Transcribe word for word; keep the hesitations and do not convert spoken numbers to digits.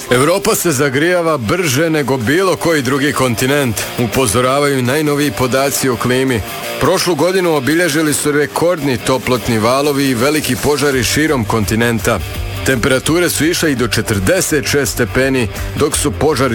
Europa se zagrijava brže nego bilo koji drugi kontinent, upozoravaju najnoviji podaci o klimi. Prošlu godinu obilježili su rekordni toplotni valovi i veliki požari širom kontinenta. Temperature su išle i do četrdeset šest stepeni, dok su požari